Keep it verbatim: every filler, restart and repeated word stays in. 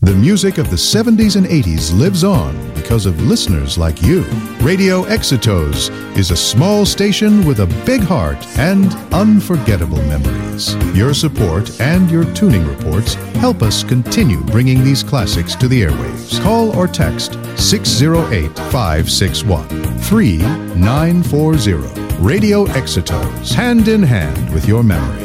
The music of the seventies and eighties lives on because of listeners like you. Radio Exitos is a small station with a big heart and unforgettable memories. Your support and your tuning reports help us continue bringing these classics to the airwaves. Call or text six zero eight, five six one, three nine four zero. Radio Exitos, hand in hand with your memory.